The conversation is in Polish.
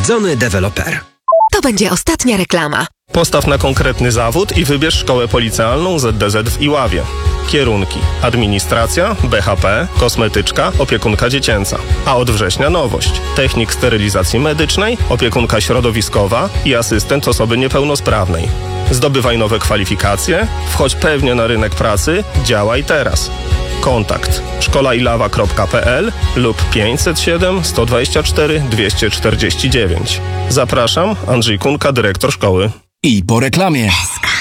Sprawdzony deweloper. To będzie ostatnia reklama. Postaw na konkretny zawód i wybierz szkołę policealną ZDZ w Iławie. Kierunki: administracja, BHP, kosmetyczka, opiekunka dziecięca. A od września nowość: technik sterylizacji medycznej, opiekunka środowiskowa i asystent osoby niepełnosprawnej. Zdobywaj nowe kwalifikacje, wchodź pewnie na rynek pracy, działaj teraz. Kontakt: szkolailawa.pl lub 507 124 249. Zapraszam, Andrzej Kunka, dyrektor szkoły. I po reklamie.